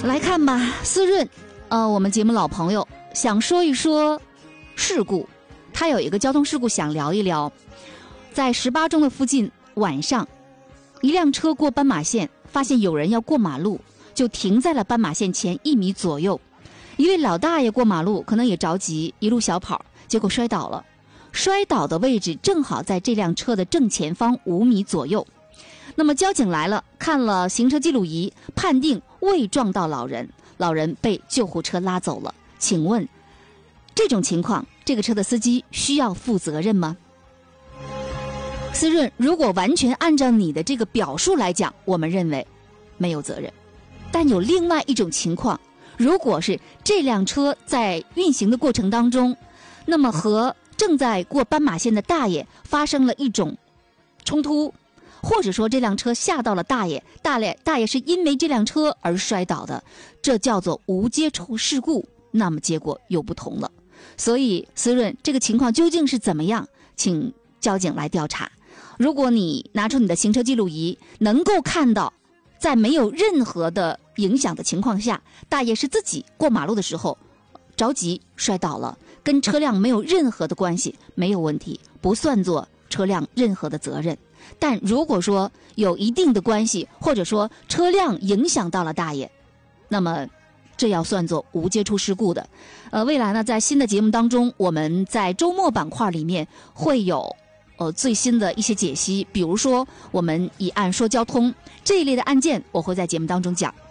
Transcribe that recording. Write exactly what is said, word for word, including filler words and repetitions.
来看吧，思润，呃，我们节目老朋友想说一说事故，他有一个交通事故想聊一聊。在十八中的附近，晚上一辆车过斑马线，发现有人要过马路，就停在了斑马线前一米左右。一位老大爷过马路可能也着急，一路小跑，结果摔倒了。摔倒的位置正好在这辆车的正前方五米左右。那么交警来了，看了行车记录仪，判定未撞到老人，老人被救护车拉走了。请问这种情况，这个车的司机需要负责任吗？思润，如果完全按照你的这个表述来讲，我们认为没有责任。但有另外一种情况，如果是这辆车在运行的过程当中，那么和正在过斑马线的大爷发生了一种冲突，或者说这辆车吓到了大爷，大爷大爷是因为这辆车而摔倒的，这叫做无接触事故，那么结果又不同了。所以思润，这个情况究竟是怎么样，请交警来调查。如果你拿出你的行车记录仪，能够看到在没有任何的影响的情况下，大爷是自己过马路的时候着急摔倒了，跟车辆没有任何的关系，没有问题，不算作车辆任何的责任。但如果说有一定的关系，或者说车辆影响到了大爷，那么这要算作无接触事故的。呃，未来呢，在新的节目当中，我们在周末板块里面会有呃最新的一些解析，比如说我们以案说交通这一类的案件，我会在节目当中讲。